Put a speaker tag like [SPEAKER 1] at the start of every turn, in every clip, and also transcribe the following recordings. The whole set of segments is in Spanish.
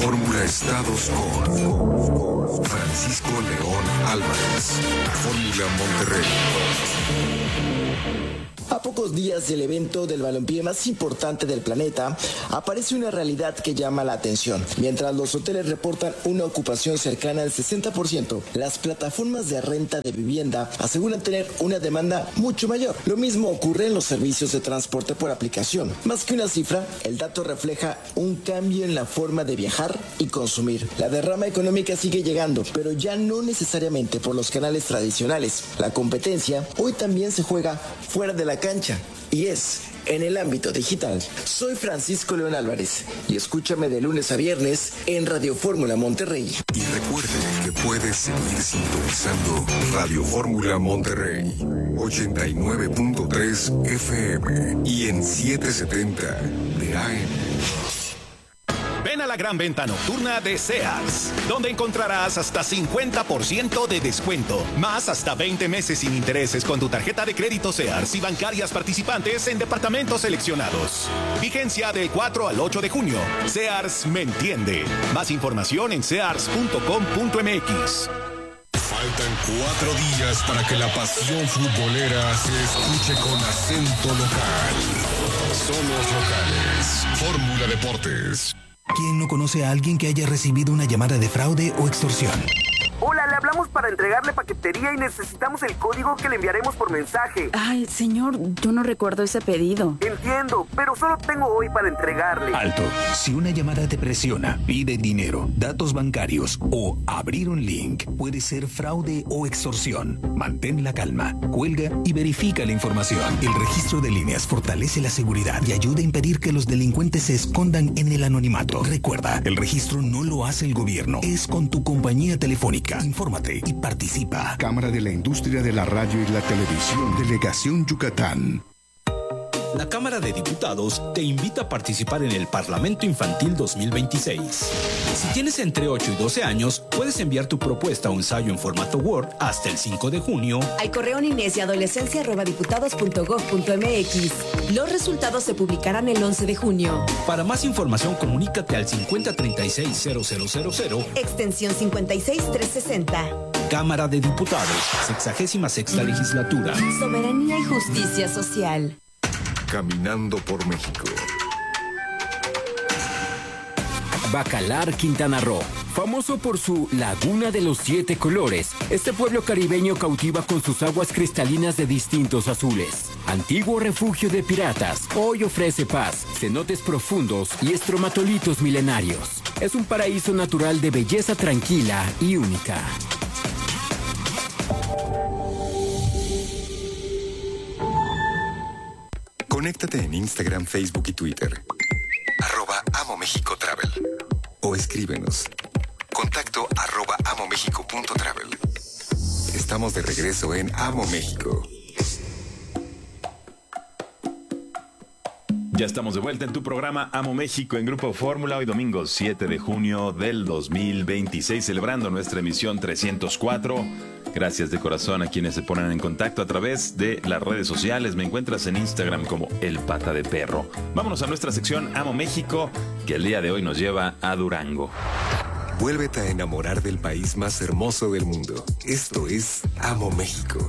[SPEAKER 1] Fórmula Estados con Francisco León Álvarez. Fórmula Monterrey.
[SPEAKER 2] A pocos días del evento del balompié más importante del planeta, aparece una realidad que llama la atención. Mientras los hoteles reportan una ocupación cercana al 60%, las plataformas de renta de vivienda aseguran tener una demanda mucho mayor. Lo mismo ocurre en los servicios de transporte por aplicación. Más que una cifra, el dato refleja un cambio en la forma de viajar y consumir. La derrama económica sigue llegando, pero ya no necesariamente por los canales tradicionales. La competencia hoy también se juega fuera de la cancha y es en el ámbito digital. Soy Francisco León Álvarez y escúchame de lunes a viernes en Radio Fórmula Monterrey.
[SPEAKER 1] Y recuerde que puedes seguir sintonizando Radio Fórmula Monterrey 89.3 FM y en 770 de AM.
[SPEAKER 3] Ven a la gran venta nocturna de Sears, donde encontrarás hasta 50% de descuento, más hasta 20 meses sin intereses con tu tarjeta de crédito Sears y bancarias participantes en departamentos seleccionados. Vigencia del 4 al 8 de junio. Sears me entiende. Más información en sears.com.mx.
[SPEAKER 1] Faltan 4 días para que la pasión futbolera se escuche con acento local. Somos locales. Fórmula Deportes.
[SPEAKER 4] ¿Quién no conoce a alguien que haya recibido una llamada de fraude o extorsión?
[SPEAKER 5] Hola, le hablamos para entregarle paquetería y necesitamos el código que le enviaremos por mensaje.
[SPEAKER 6] Ay, señor, yo no recuerdo ese pedido.
[SPEAKER 5] Entiendo, pero solo tengo hoy para entregarle.
[SPEAKER 4] Alto. Si una llamada te presiona, pide dinero, datos bancarios o abrir un link, puede ser fraude o extorsión. Mantén la calma, cuelga y verifica la información. El registro de líneas fortalece la seguridad y ayuda a impedir que los delincuentes se escondan en el anonimato. Recuerda, el registro no lo hace el gobierno, es con tu compañía telefónica. Infórmate y participa.
[SPEAKER 7] Cámara de la Industria de la Radio y la Televisión, Delegación Yucatán.
[SPEAKER 8] La Cámara de Diputados te invita a participar en el Parlamento Infantil 2026. Si tienes entre 8 y 12 años, puedes enviar tu propuesta o ensayo en formato Word hasta el 5 de junio
[SPEAKER 9] al correo niñezyadolescencia@diputados.gov.mx. Los resultados se publicarán el 11 de junio.
[SPEAKER 8] Para más información, comunícate al 5036-0000,
[SPEAKER 9] extensión 56360.
[SPEAKER 8] Cámara de Diputados, 66ª Legislatura.
[SPEAKER 9] Soberanía y justicia social.
[SPEAKER 1] Caminando por México.
[SPEAKER 10] Bacalar, Quintana Roo. Famoso por su Laguna de los 7 colores, este pueblo caribeño cautiva con sus aguas cristalinas de distintos azules. Antiguo refugio de piratas, hoy ofrece paz, cenotes profundos y estromatolitos milenarios. Es un paraíso natural de belleza tranquila y única.
[SPEAKER 1] Conéctate en Instagram, Facebook y Twitter. @AmoMéxicoTravel. O escríbenos. Contacto @amomexico.travel. Estamos de regreso en Amo México.
[SPEAKER 11] Ya estamos de vuelta en tu programa Amo México en Grupo Fórmula, hoy domingo 7 de junio del 2026, celebrando nuestra emisión 304. Gracias de corazón a quienes se ponen en contacto a través de las redes sociales. Me encuentras en Instagram como El Pata de Perro. Vámonos a nuestra sección Amo México, que el día de hoy nos lleva a Durango.
[SPEAKER 1] Vuélvete a enamorar del país más hermoso del mundo. Esto es Amo México.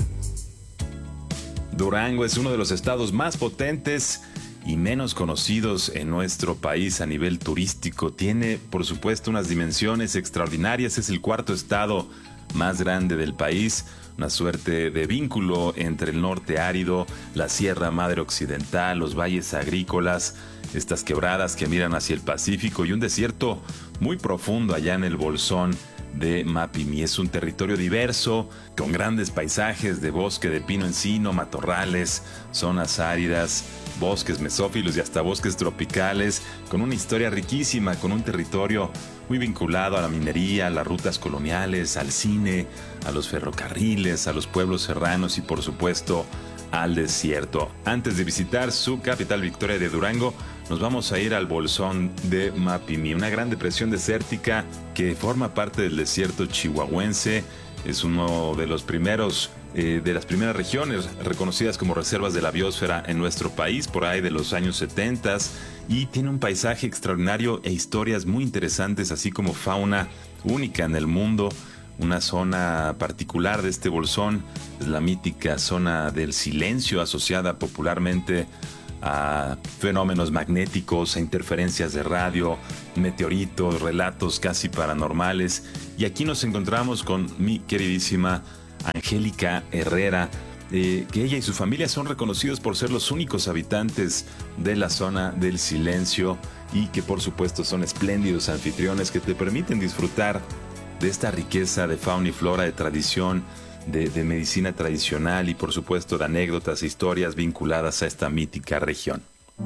[SPEAKER 11] Durango es uno de los estados más potentes y menos conocidos en nuestro país a nivel turístico. Tiene, por supuesto, unas dimensiones extraordinarias. Es el cuarto estado más grande del país, una suerte de vínculo entre el norte árido, la Sierra Madre Occidental, los valles agrícolas, estas quebradas que miran hacia el Pacífico y un desierto muy profundo allá en el Bolsón de Mapimí. Es un territorio diverso, con grandes paisajes de bosque de pino encino, matorrales, zonas áridas, bosques mesófilos y hasta bosques tropicales, con una historia riquísima, con un territorio muy vinculado a la minería, a las rutas coloniales, al cine, a los ferrocarriles, a los pueblos serranos y por supuesto al desierto. Antes de visitar su capital, Victoria de Durango, nos vamos a ir al Bolsón de Mapimí, una gran depresión desértica que forma parte del desierto chihuahuense. Es uno de los primeros de las primeras regiones reconocidas como reservas de la biosfera en nuestro país, por ahí de los años 70, y tiene un paisaje extraordinario e historias muy interesantes, así como fauna única en el mundo. Una zona particular de este bolsón es la mítica zona del silencio, asociada popularmente a fenómenos magnéticos, a interferencias de radio, meteoritos, relatos casi paranormales. Y aquí nos encontramos con mi queridísima Angélica Herrera, que ella y su familia son reconocidos por ser los únicos habitantes de la zona del silencio y que por supuesto son espléndidos anfitriones que te permiten disfrutar de esta riqueza de fauna y flora, de tradición, de medicina tradicional y por supuesto de anécdotas e historias vinculadas a esta mítica región.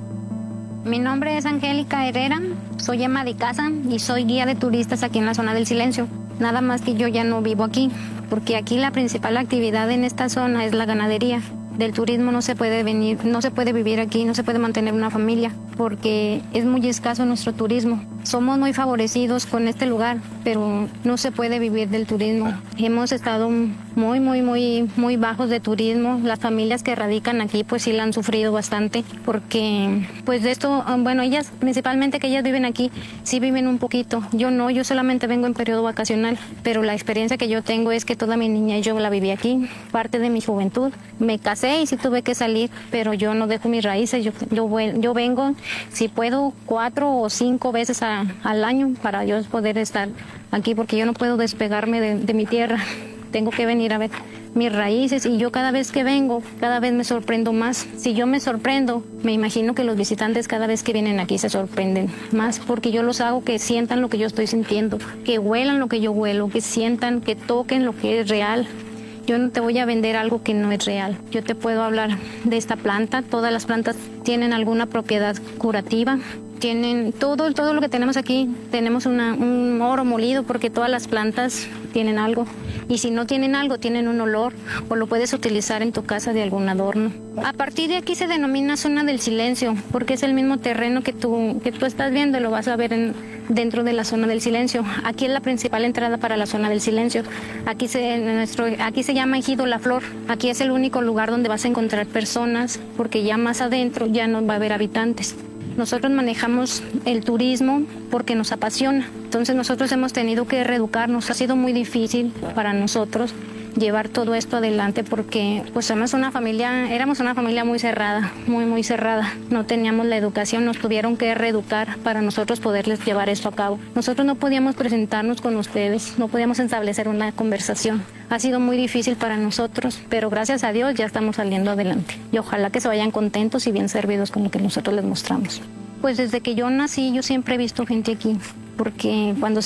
[SPEAKER 12] Mi nombre es Angélica Herrera, soy ama de casa y soy guía de turistas aquí en la zona del silencio. Nada más que yo ya no vivo aquí, porque aquí la principal actividad en esta zona es la ganadería. Del turismo no se puede vivir aquí, no se puede mantener una familia, porque es muy escaso nuestro turismo. Somos muy favorecidos con este lugar, pero no se puede vivir del turismo. Hemos estado muy bajos de turismo. Las familias que radican aquí pues sí la han sufrido bastante, porque pues de esto, bueno, ellas principalmente que ellas viven aquí, sí viven un poquito. Yo no, yo solamente vengo en periodo vacacional, pero la experiencia que yo tengo es que toda mi niñez yo la viví aquí, parte de mi juventud. Me casé y sí tuve que salir, pero yo no dejo mis raíces. Yo vengo, si puedo, 4 o 5 veces al año para yo poder estar aquí, porque yo no puedo despegarme de mi tierra. Tengo que venir a ver mis raíces y yo cada vez que vengo, cada vez me sorprendo más. Si yo me sorprendo, me imagino que los visitantes cada vez que vienen aquí se sorprenden más, porque yo los hago que sientan lo que yo estoy sintiendo, que huelan lo que yo huelo, que sientan, que toquen lo que es real. Yo no te voy a vender algo que no es real. Yo te puedo hablar de esta planta. Todas las plantas tienen alguna propiedad curativa. Tienen todo lo que tenemos aquí. Tenemos un oro molido, porque todas las plantas tienen algo. Y si no tienen algo, tienen un olor, o lo puedes utilizar en tu casa de algún adorno. A partir de aquí se denomina zona del silencio, porque es el mismo terreno que tú estás viendo, lo vas a ver dentro de la zona del silencio. Aquí es la principal entrada para la zona del silencio. Aquí se llama Ejido La Flor. Aquí es el único lugar donde vas a encontrar personas, porque ya más adentro ya no va a haber habitantes. Nosotros manejamos el turismo porque nos apasiona. Entonces nosotros hemos tenido que reeducarnos. Ha sido muy difícil para nosotros llevar todo esto adelante, porque pues éramos una familia muy cerrada, muy cerrada. No teníamos la educación, nos tuvieron que reeducar para nosotros poderles llevar esto a cabo. Nosotros no podíamos presentarnos con ustedes, no podíamos establecer una conversación. Ha sido muy difícil para nosotros, pero gracias a Dios ya estamos saliendo adelante. Y ojalá que se vayan contentos y bien servidos con lo que nosotros les mostramos. Pues desde que yo nací, yo siempre he visto gente aquí, porque cuando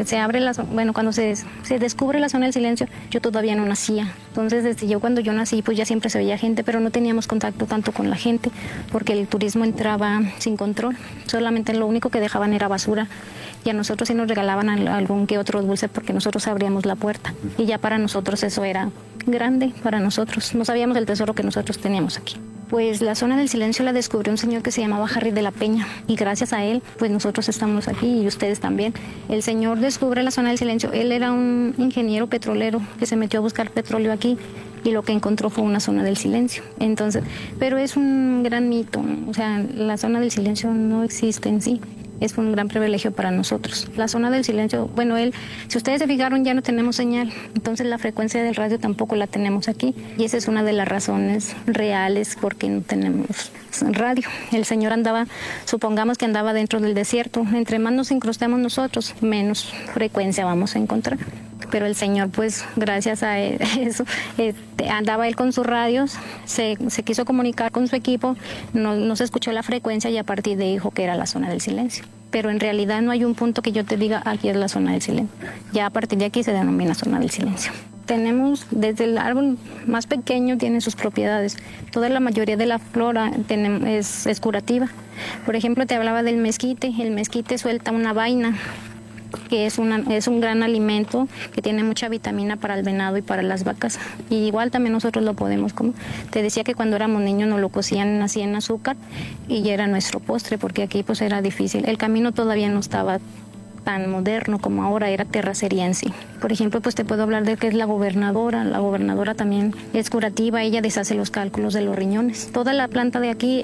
[SPEAKER 12] cuando se descubre la zona del silencio, yo todavía no nacía. Entonces, cuando yo nací, pues ya siempre se veía gente, pero no teníamos contacto tanto con la gente, porque el turismo entraba sin control. Solamente lo único que dejaban era basura, y a nosotros sí nos regalaban algún que otro dulce, porque nosotros abríamos la puerta. Y ya para nosotros eso era grande, para nosotros. No sabíamos el tesoro que nosotros teníamos aquí. Pues la zona del silencio la descubrió un señor que se llamaba Harry de la Peña, y gracias a él pues nosotros estamos aquí y ustedes también. El señor descubre la zona del silencio. Él era un ingeniero petrolero que se metió a buscar petróleo aquí, y lo que encontró fue una zona del silencio. Entonces, pero es un gran mito, o sea, la zona del silencio no existe en sí. Es un gran privilegio para nosotros. La zona del silencio, si ustedes se fijaron, ya no tenemos señal, entonces la frecuencia del radio tampoco la tenemos aquí, y esa es una de las razones reales por qué no tenemos radio. El señor supongamos que andaba dentro del desierto. Entre más nos incrustemos nosotros, menos frecuencia vamos a encontrar. Pero el señor, pues gracias a eso, andaba él con sus radios, se quiso comunicar con su equipo, no se escuchó la frecuencia, y a partir de ahí dijo que era la zona del silencio. Pero en realidad no hay un punto que yo te diga, aquí es la zona del silencio. Ya a partir de aquí se denomina zona del silencio. Tenemos, desde el árbol más pequeño tiene sus propiedades. Toda la mayoría de la flora es curativa. Por ejemplo, te hablaba del mezquite. El mezquite suelta una vaina, que es un gran alimento que tiene mucha vitamina para el venado y para las vacas. Y igual también nosotros lo podemos comer. Te decía que cuando éramos niños nos lo cocían así en azúcar, y ya era nuestro postre, porque aquí pues era difícil. El camino todavía no estaba tan moderno como ahora, era terraceriense. Por ejemplo, pues te puedo hablar de que es la gobernadora también es curativa, ella deshace los cálculos de los riñones. Toda la planta de aquí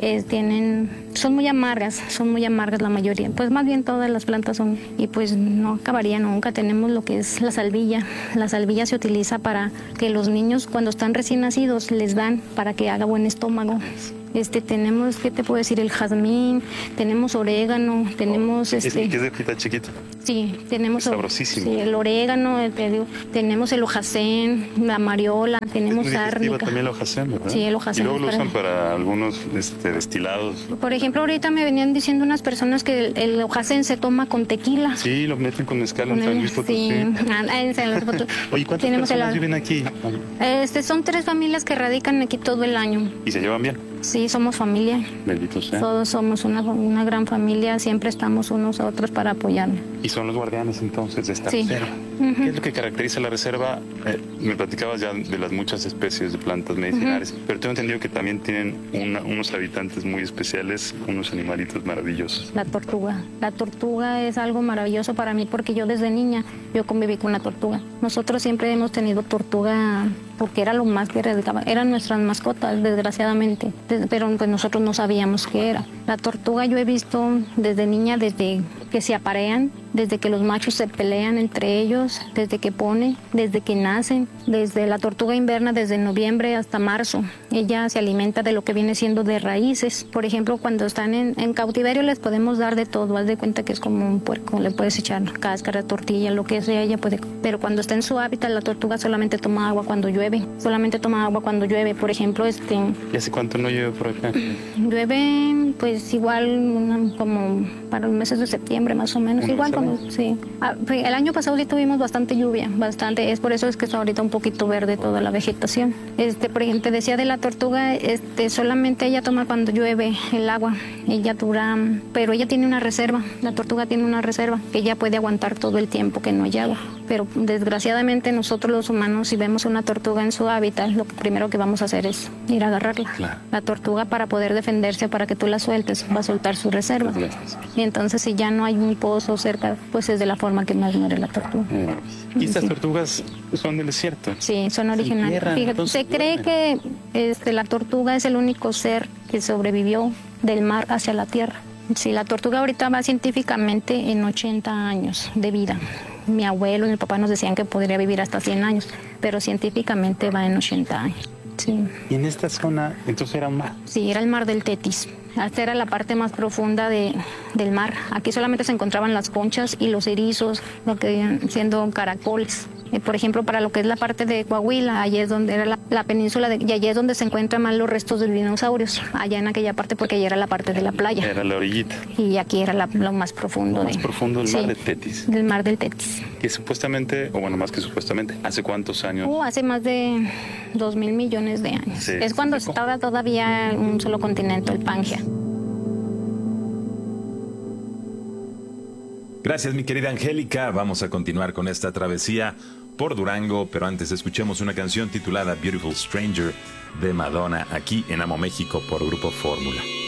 [SPEAKER 12] son muy amargas la mayoría, pues más bien todas las plantas son, y pues no acabaría nunca. Tenemos lo que es la salvilla se utiliza para que los niños cuando están recién nacidos les dan para que haga buen estómago. Tenemos, ¿qué te puedo decir? El jazmín, tenemos orégano, tenemos
[SPEAKER 13] ¿Que es de hojita chiquita?
[SPEAKER 12] Sí, tenemos
[SPEAKER 13] sabrosísimo.
[SPEAKER 12] Sí, el orégano, tenemos el hojasén, la mariola, tenemos árnica.
[SPEAKER 13] También el hojasén, ¿verdad?
[SPEAKER 12] Sí, el hojasén.
[SPEAKER 13] Y luego lo usan para algunos destilados.
[SPEAKER 12] Por ejemplo, ahorita me venían diciendo unas personas que el hojasén se toma con tequila.
[SPEAKER 13] Sí, lo meten con mezcal en San Luis Potosí.
[SPEAKER 12] Sí, en San Luis Potosí.
[SPEAKER 13] Oye, ¿cuántas personas viven aquí?
[SPEAKER 12] Son 3 familias que radican aquí todo el año.
[SPEAKER 13] ¿Y se llevan bien?
[SPEAKER 12] Sí, somos familia.
[SPEAKER 13] Bendito sea.
[SPEAKER 12] Todos somos una gran familia, siempre estamos unos a otros para apoyarnos.
[SPEAKER 13] Y son los guardianes entonces de esta
[SPEAKER 12] sí.
[SPEAKER 13] reserva. ¿Qué es lo que caracteriza la reserva? Me platicabas ya de las muchas especies de plantas medicinales, pero tengo entendido que también tienen unos habitantes muy especiales, unos animalitos maravillosos.
[SPEAKER 12] La tortuga. La tortuga es algo maravilloso para mí porque yo desde niña yo conviví con la tortuga. Nosotros siempre hemos tenido tortuga porque era lo más que eran nuestras mascotas, desgraciadamente, pero pues nosotros no sabíamos qué era. La tortuga yo he visto desde niña, desde que se aparean, desde que los machos se pelean entre ellos, desde que ponen, desde que nacen, desde la tortuga inverna, desde noviembre hasta marzo. Ella se alimenta de lo que viene siendo de raíces. Por ejemplo, cuando están en cautiverio les podemos dar de todo. Haz de cuenta que es como un puerco, le puedes echar cáscara, tortilla, lo que sea, ella puede. Pero cuando está en su hábitat, la tortuga solamente toma agua cuando llueve. Solamente toma agua cuando llueve. Por ejemplo,
[SPEAKER 13] ¿Y hace cuánto no llueve por acá?
[SPEAKER 12] Llueve, pues igual como para los meses de septiembre más o menos. Igual como, sí. El año pasado sí tuvimos bastante lluvia, bastante. Es por eso es que está ahorita un poquito verde toda la vegetación. Por ejemplo, te decía de la tortuga, solamente ella toma cuando llueve el agua. Ella dura, pero ella tiene una reserva. La tortuga tiene una reserva que ella puede aguantar todo el tiempo que no hay agua. Pero desgraciadamente nosotros los humanos, si vemos una tortuga en su hábitat, lo primero que vamos a hacer es ir a agarrarla. Claro. La tortuga, para poder defenderse, para que tú la sueltes, va a soltar su reserva. Y entonces si ya no hay un pozo cerca, pues es de la forma que más muere la tortuga.
[SPEAKER 13] ¿Y estas tortugas son del desierto?
[SPEAKER 12] Sí, son originarias. Fíjate, se cree que la tortuga es el único ser que sobrevivió del mar hacia la tierra. Sí, la tortuga ahorita va científicamente en 80 años de vida. Mi abuelo y mi papá nos decían que podría vivir hasta 100 años, pero científicamente va en 80 años. Sí.
[SPEAKER 13] ¿Y en esta zona entonces era un mar?
[SPEAKER 12] Sí, era el mar del Tetis. Esta era la parte más profunda del mar. Aquí solamente se encontraban las conchas y los erizos, lo que vienen siendo caracoles. Por ejemplo, para lo que es la parte de Coahuila, allí es donde era la península, y allí es donde se encuentran más los restos de dinosaurios, allá en aquella parte, porque allí era la parte de la playa.
[SPEAKER 13] Era la orillita.
[SPEAKER 12] Y aquí era lo más profundo.
[SPEAKER 13] Lo más profundo del mar del Tetis.
[SPEAKER 12] Del mar del Tetis.
[SPEAKER 13] Que supuestamente, o bueno, más que supuestamente, ¿hace cuántos años?
[SPEAKER 12] Hace más de 2,000 millones de años. Sí, es cuando estaba todavía un solo continente, el Pangea.
[SPEAKER 11] Gracias, mi querida Angélica. Vamos a continuar con esta travesía por Durango, pero antes escuchemos una canción titulada Beautiful Stranger de Madonna aquí en Amo México por Grupo Fórmula.